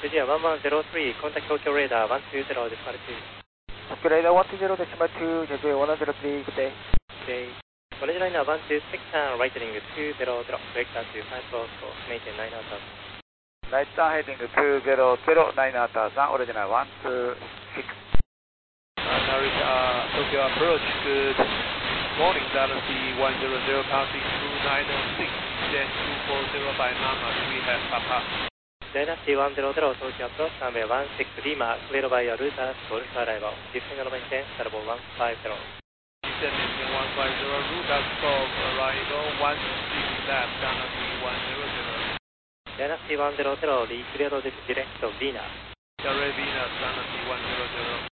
Virginia 1103, contact Tokyo radar 120 decimal 2. Tokyo radar 120 decimal 2, Jeju 103, good day. Okay. Orange liner 126 and right heading 200, correct to 544, maintain 9000. Right down heading 200, 9000, original 126. Narita, Tokyo approach, good morning, Galaxy 100, passing 2906, then 240 by Mama, 3 has Papa. Dynasty 100, Tokyo approach, runway 16 Lima, cleared by your routers, full arrival, descend maintain, starboard 150. Descend maintain 150, routers scope, arrival 16 left, Galaxy 100. Dynasty 100, cleared direct to Venus. Direct Venus, Galaxy 100.